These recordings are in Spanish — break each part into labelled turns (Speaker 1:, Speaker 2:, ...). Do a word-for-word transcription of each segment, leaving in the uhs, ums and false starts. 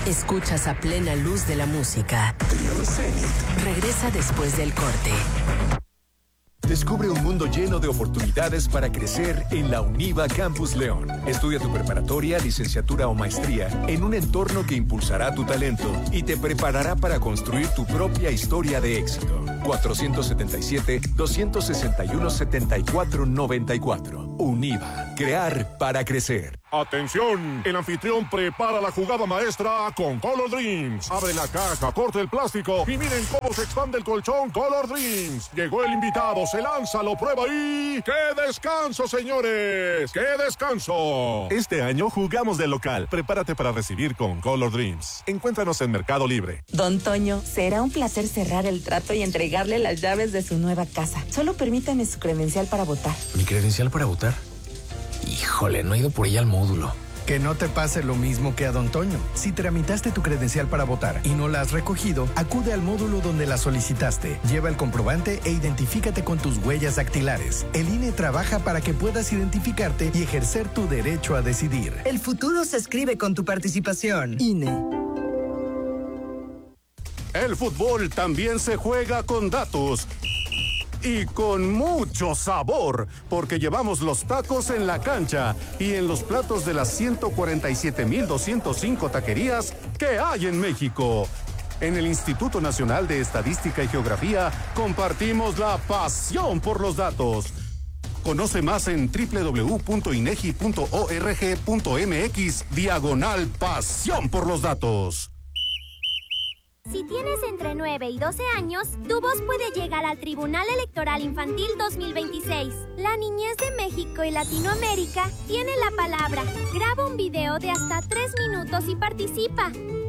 Speaker 1: Escuchas a plena luz de la música.
Speaker 2: Trión Zenith
Speaker 1: regresa después del corte.
Speaker 2: Descubre un mundo lleno de oportunidades para crecer en la UNIVA Campus León. Estudia tu preparatoria, licenciatura o maestría en un entorno que impulsará tu talento y te preparará para construir tu propia historia de éxito. cuatrocientos setenta y siete, doscientos sesenta y uno, setenta y cuatro noventa y cuatro. UNIVA. Crear para crecer.
Speaker 3: ¡Atención! El anfitrión prepara la jugada maestra con Color Dreams. Abre la caja, corta el plástico y miren cómo se expande el colchón Color Dreams. Llegó el invitado, se lanza, lo prueba y... ¡qué descanso, señores! ¡Qué descanso! Este año jugamos de local. Prepárate para recibir con Color Dreams. Encuéntranos en Mercado Libre.
Speaker 4: Don Toño, será un placer cerrar el trato y entregarle las llaves de su nueva casa. Solo permítame su credencial para votar.
Speaker 5: ¿Mi credencial para votar? Híjole, no he ido por ella al módulo.
Speaker 6: Que no te pase lo mismo que a Don Toño. Si tramitaste tu credencial para votar y no la has recogido, acude al módulo donde la solicitaste. Lleva el comprobante e identifícate con tus huellas dactilares. El I N E trabaja para que puedas identificarte y ejercer tu derecho a decidir.
Speaker 7: El futuro se escribe con tu participación.
Speaker 6: I N E.
Speaker 8: El fútbol también se juega con datos. Y con mucho sabor, porque llevamos los tacos en la cancha y en los platos de las ciento cuarenta y siete mil doscientos cinco taquerías que hay en México. En el Instituto Nacional de Estadística y Geografía compartimos la pasión por los datos. Conoce más en doble u doble u doble u punto inegi punto org punto mx diagonal pasión por los datos.
Speaker 9: Si tienes entre nueve y doce años, tu voz puede llegar al Tribunal Electoral Infantil dos mil veintiséis. La niñez de México y Latinoamérica tiene la palabra. Graba un video de hasta tres minutos y participa.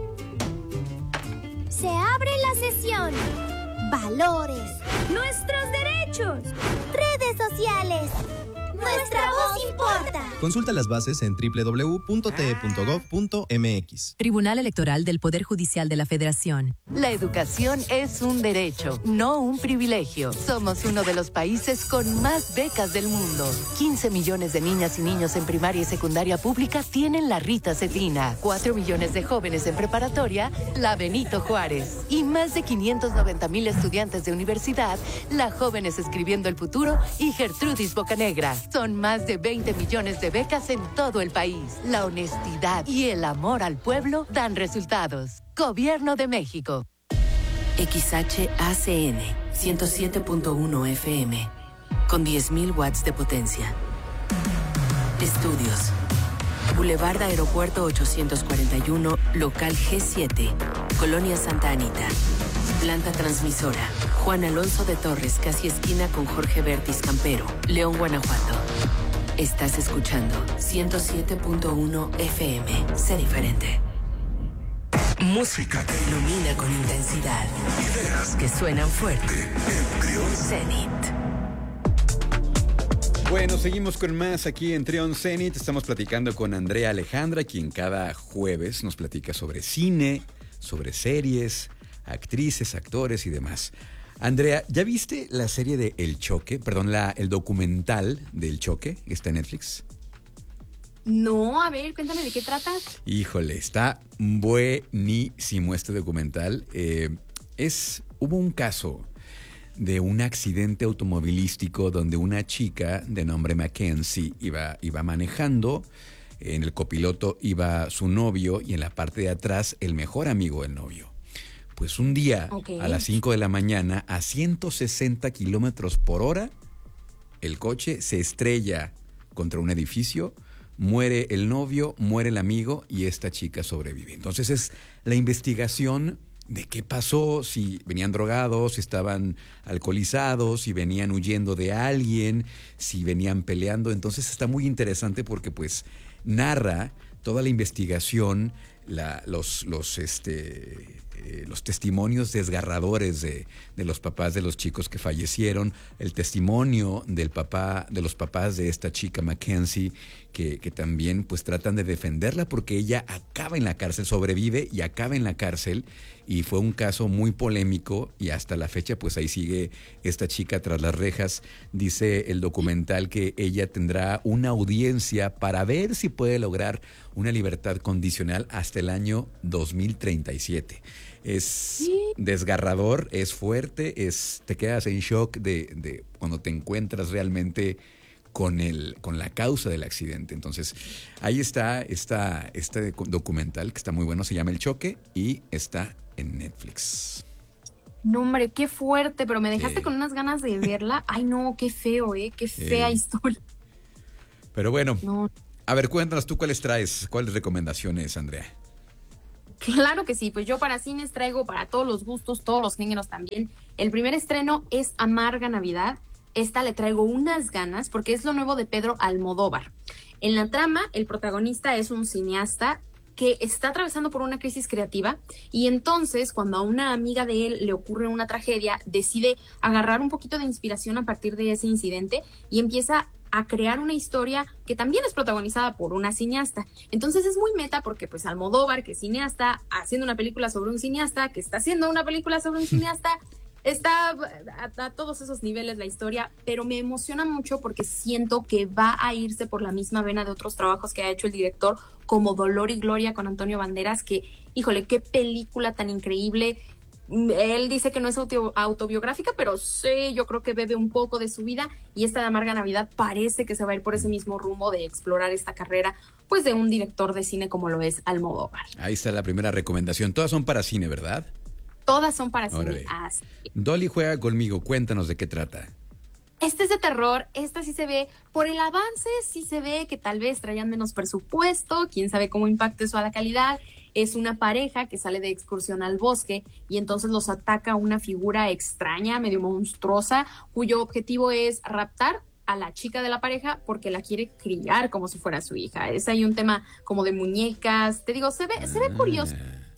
Speaker 9: Se abre la sesión. Valores. Nuestros derechos. Redes sociales. Nuestra voz importa.
Speaker 10: Consulta las bases en doble u doble u doble u punto t e punto gov punto m x.
Speaker 1: Tribunal Electoral del Poder Judicial de la Federación.
Speaker 11: La educación es un derecho, no un privilegio. Somos uno de los países con más becas del mundo. quince millones de niñas y niños en primaria y secundaria pública tienen la Rita Cetina. cuatro millones de jóvenes en preparatoria, la Benito Juárez. Y más de quinientos noventa mil estudiantes de universidad, la Jóvenes Escribiendo el Futuro y Gertrudis Bocanegra. Son más de veinte millones de becas en todo el país. La honestidad y el amor al pueblo dan resultados. Gobierno de México.
Speaker 1: X H A C N ciento siete punto uno F M con diez mil watts de potencia. Estudios. Boulevard Aeropuerto ochocientos cuarenta y uno, local G siete, Colonia Santa Anita. Planta transmisora. Juan Alonso de Torres, casi esquina con Jorge Bertis Campero, León, Guanajuato. Estás escuchando ciento siete punto uno F M. Sé diferente. Música que ilumina con intensidad. Ideas que suenan fuerte. Trión Zenith.
Speaker 12: Bueno, seguimos con más aquí en Trión Zenith. Estamos platicando con Andrea Alejandra, quien cada jueves nos platica sobre cine, sobre series, actrices, actores y demás. Andrea, ¿ya viste la serie de El Choque? Perdón, la, el documental de El Choque, que está en Netflix.
Speaker 13: No, a ver, cuéntame de qué tratas.
Speaker 12: Híjole, está buenísimo este documental. Eh, es, hubo un caso de un accidente automovilístico donde una chica de nombre Mackenzie iba, iba manejando. En el copiloto iba su novio y en la parte de atrás el mejor amigo del novio. Pues un día, okay, a las cinco de la mañana, a ciento sesenta kilómetros por hora, el coche se estrella contra un edificio, muere el novio, muere el amigo y esta chica sobrevive. Entonces es la investigación de qué pasó, si venían drogados, si estaban alcoholizados, si venían huyendo de alguien, si venían peleando. Entonces está muy interesante porque pues narra toda la investigación, la, los, los, este, eh, los testimonios desgarradores de, de los papás de los chicos que fallecieron, el testimonio del papá, de los papás de esta chica Mackenzie, que, que también pues tratan de defenderla porque ella acaba en la cárcel, sobrevive y acaba en la cárcel, y fue un caso muy polémico y hasta la fecha pues ahí sigue esta chica tras las rejas. Dice el documental que ella tendrá una audiencia para ver si puede lograr una libertad condicional hasta hasta el año dos mil treinta y siete. Es ¿Sí? desgarrador, es fuerte, es te quedas en shock de, de cuando te encuentras realmente con el con la causa del accidente. Entonces, ahí está, está este documental que está muy bueno, se llama El Choque y está en Netflix.
Speaker 13: No, hombre, qué fuerte, pero me dejaste sí. con unas ganas de verla. Ay, no, qué feo, ¿eh? Qué fea sí. historia.
Speaker 12: Pero bueno,
Speaker 13: no.
Speaker 12: A ver, cuéntanos tú cuáles traes, cuáles recomendaciones, Andrea.
Speaker 13: Claro que sí, pues yo para cines traigo para todos los gustos, todos los géneros también. El primer estreno es Amarga Navidad. Esta le traigo unas ganas porque es lo nuevo de Pedro Almodóvar. En la trama, el protagonista es un cineasta que está atravesando por una crisis creativa y entonces cuando a una amiga de él le ocurre una tragedia, decide agarrar un poquito de inspiración a partir de ese incidente y empieza a crear una historia que también es protagonizada por una cineasta. Entonces es muy meta porque pues Almodóvar, que es cineasta, haciendo una película sobre un cineasta, que está haciendo una película sobre un cineasta, está a, a todos esos niveles la historia, pero me emociona mucho porque siento que va a irse por la misma vena de otros trabajos que ha hecho el director, como Dolor y Gloria con Antonio Banderas, que, híjole, qué película tan increíble. Él dice que no es auto, autobiográfica, pero sí, yo creo que bebe un poco de su vida, y esta de Amarga Navidad parece que se va a ir por ese mismo rumbo de explorar esta carrera, pues de un director de cine como lo es Almodóvar.
Speaker 12: Ahí está la primera recomendación. Todas son para cine, ¿verdad?
Speaker 13: Todas son para
Speaker 12: Órale.
Speaker 13: cine. Así.
Speaker 12: Dolly juega conmigo, cuéntanos de qué trata.
Speaker 13: Este es de terror, esta sí se ve, por el avance sí se ve que tal vez traían menos presupuesto, quién sabe cómo impacte eso a la calidad. Es una pareja que sale de excursión al bosque y entonces los ataca una figura extraña, medio monstruosa, cuyo objetivo es raptar a la chica de la pareja porque la quiere criar como si fuera su hija. Es ahí un tema como de muñecas, te digo, se ve, ah. se ve curioso.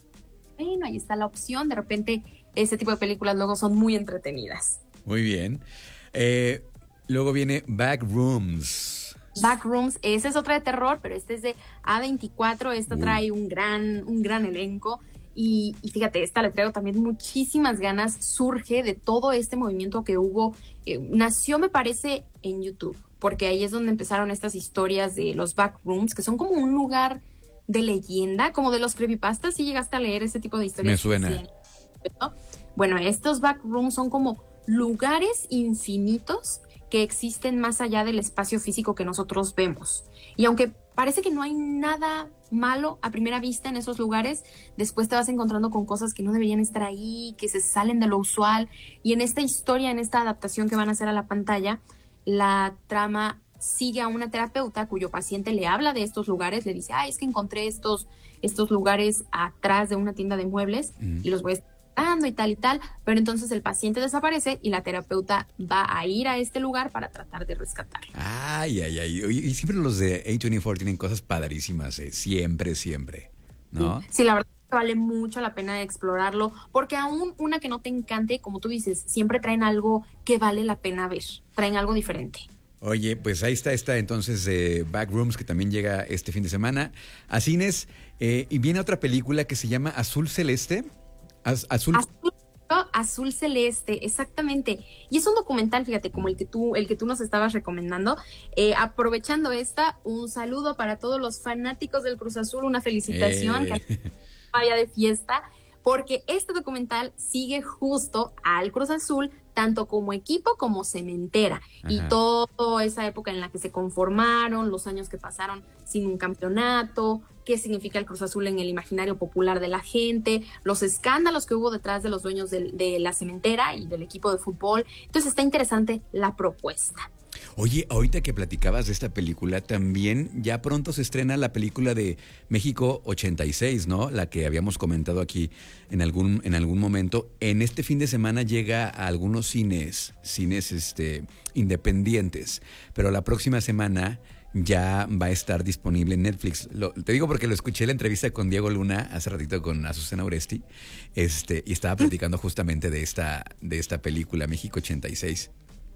Speaker 13: Bueno, ahí está la opción, de repente ese tipo de películas luego son muy entretenidas.
Speaker 12: Muy bien. Eh, luego viene Backrooms.
Speaker 13: Backrooms, esa es otra de terror, pero este es de A veinticuatro, esta uh. trae un gran, un gran elenco y, y fíjate, esta le traigo también muchísimas ganas, surge de todo este movimiento que hubo, eh, nació me parece en YouTube, porque ahí es donde empezaron estas historias de los backrooms, que son como un lugar de leyenda, como de los creepypastas. ¿Sí llegaste a leer ese tipo de historias?
Speaker 12: Me suena.
Speaker 13: Sí. Bueno, estos backrooms son como lugares infinitos que existen más allá del espacio físico que nosotros vemos. Y aunque parece que no hay nada malo a primera vista en esos lugares, después te vas encontrando con cosas que no deberían estar ahí, que se salen de lo usual. Y en esta historia, en esta adaptación que van a hacer a la pantalla, la trama sigue a una terapeuta cuyo paciente le habla de estos lugares, le dice, ay, es que encontré estos, estos lugares atrás de una tienda de muebles mm. y los voy a estar y tal y tal, pero entonces el paciente desaparece y la terapeuta va a ir a este lugar para tratar de rescatarlo.
Speaker 12: Ay, ay, ay, y siempre los de A veinticuatro tienen cosas padrísimas, eh. siempre, siempre, ¿no?
Speaker 13: Sí, sí, la verdad es que vale mucho la pena explorarlo, porque aún una que no te encante, como tú dices, siempre traen algo que vale la pena ver, traen algo diferente.
Speaker 12: Oye, pues ahí está esta entonces de eh, Backrooms, que también llega este fin de semana a cines, eh, y viene otra película que se llama Azul Celeste. Az, azul.
Speaker 13: azul azul celeste, exactamente. Y es un documental, fíjate, como el que tú, el que tú nos estabas recomendando. Eh, aprovechando esta, un saludo para todos los fanáticos del Cruz Azul, una felicitación, eh. que vaya de fiesta, porque este documental sigue justo al Cruz Azul, tanto como equipo como cementera. Ajá. Y toda esa época en la que se conformaron, los años que pasaron sin un campeonato, qué significa el Cruz Azul en el imaginario popular de la gente, los escándalos que hubo detrás de los dueños de, de la cementera y del equipo de fútbol. Entonces está interesante la propuesta.
Speaker 12: Oye, ahorita que platicabas de esta película, también ya pronto se estrena la película de México ochenta y seis, ¿no? La que habíamos comentado aquí en algún, en algún momento. En este fin de semana llega a algunos cines, cines este, independientes, pero la próxima semana ya va a estar disponible en Netflix. Lo, te digo porque lo escuché en la entrevista con Diego Luna hace ratito con Azucena Oresti, este, y estaba platicando justamente de esta, de esta película, México ochenta y seis.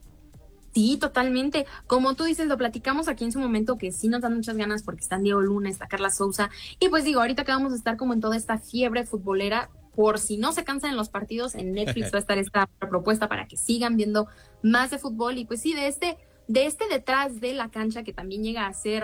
Speaker 13: Sí, totalmente. Como tú dices, lo platicamos aquí en su momento, que sí nos dan muchas ganas porque están Diego Luna, está Carla Souza, y pues digo, ahorita que vamos a estar como en toda esta fiebre futbolera, por si no se cansan en los partidos, en Netflix va a estar esta propuesta para que sigan viendo más de fútbol. Y pues sí, de este, de este detrás de la cancha, que también llega a ser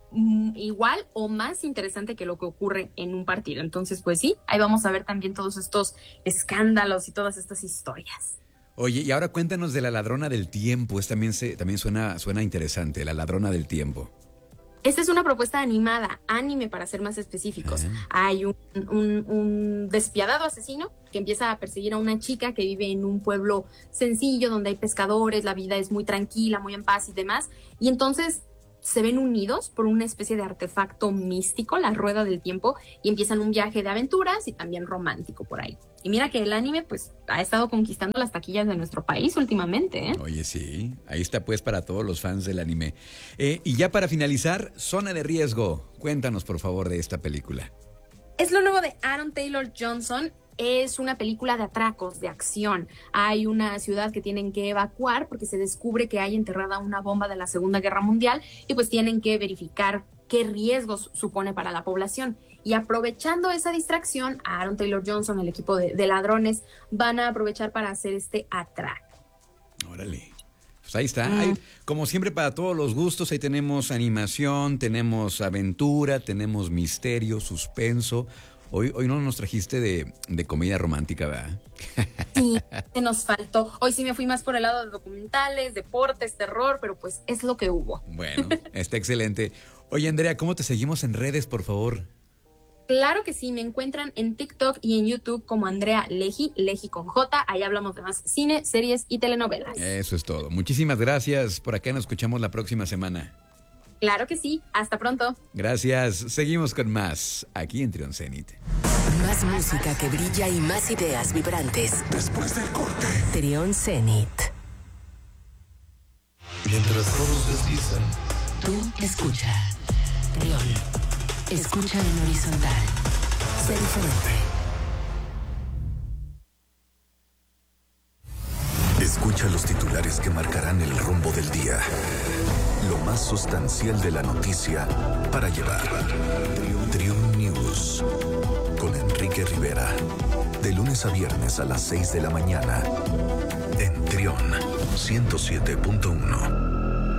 Speaker 13: mm, igual o más interesante que lo que ocurre en un partido. Entonces, pues sí, ahí vamos a ver también todos estos escándalos y todas estas historias.
Speaker 12: Oye, y ahora cuéntanos de La Ladrona del Tiempo. Es también se, también suena, suena interesante, La Ladrona del Tiempo.
Speaker 13: Esta es una propuesta animada, anime para ser más específicos. Uh-huh. Hay un, un, un despiadado asesino que empieza a perseguir a una chica que vive en un pueblo sencillo donde hay pescadores, la vida es muy tranquila, muy en paz y demás. Y entonces se ven unidos por una especie de artefacto místico, la Rueda del Tiempo, y empiezan un viaje de aventuras y también romántico por ahí. Y mira que el anime pues ha estado conquistando las taquillas de nuestro país últimamente, ¿eh?
Speaker 12: Oye, sí, ahí está pues para todos los fans del anime. Eh, y ya para finalizar, Zona de Riesgo. Cuéntanos por favor de esta película.
Speaker 13: Es lo nuevo de Aaron Taylor Johnson. Es una película de atracos, de acción. Hay una ciudad que tienen que evacuar porque se descubre que hay enterrada una bomba de la Segunda Guerra Mundial y pues tienen que verificar qué riesgos supone para la población. Y aprovechando esa distracción, Aaron Taylor Johnson, el equipo de, de ladrones, van a aprovechar para hacer este atraco.
Speaker 12: Órale. Pues ahí está. Mm. Hay, como siempre, para todos los gustos, ahí tenemos animación, tenemos aventura, tenemos misterio, suspenso. Hoy, hoy no nos trajiste de, de comedia romántica, ¿verdad?
Speaker 13: Sí, se nos faltó. Hoy sí me fui más por el lado de documentales, deportes, terror, pero pues es lo que hubo.
Speaker 12: Bueno, está excelente. Oye, Andrea, ¿cómo te seguimos en redes, por favor?
Speaker 13: Claro que sí, me encuentran en TikTok y en YouTube como Andrea Leji, Leji con J. Ahí hablamos de más cine, series y telenovelas.
Speaker 12: Eso es todo. Muchísimas gracias. Por acá nos escuchamos la próxima semana.
Speaker 13: Claro que sí. Hasta pronto.
Speaker 12: Gracias. Seguimos con más aquí en Trion Zenit.
Speaker 1: Más música que brilla y más ideas vibrantes.
Speaker 3: Después del corte.
Speaker 1: Trion Zenit.
Speaker 14: Mientras todos deslizan,
Speaker 1: tú escucha. Trion. Escucha en horizontal. Sé diferente.
Speaker 14: Escucha los titulares que marcarán el rumbo del día. Lo más sustancial de la noticia para llevar. Trion News. Con Enrique Rivera. De lunes a viernes a las seis de la mañana. En Trion ciento siete punto uno.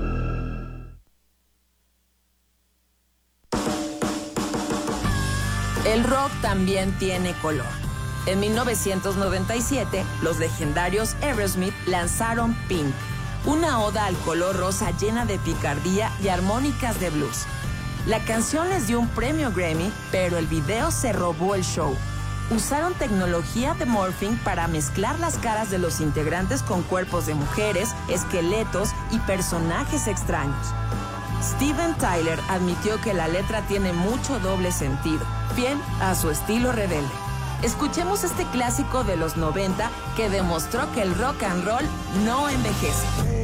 Speaker 4: El rock también tiene color. En mil novecientos noventa y siete, los legendarios Aerosmith lanzaron Pink, una oda al color rosa llena de picardía y armónicas de blues. La canción les dio un premio Grammy, pero el video se robó el show. Usaron tecnología de morphing para mezclar las caras de los integrantes con cuerpos de mujeres, esqueletos y personajes extraños. Steven Tyler admitió que la letra tiene mucho doble sentido, fiel a su estilo rebelde. Escuchemos este clásico de los noventa que demostró que el rock and roll no envejece.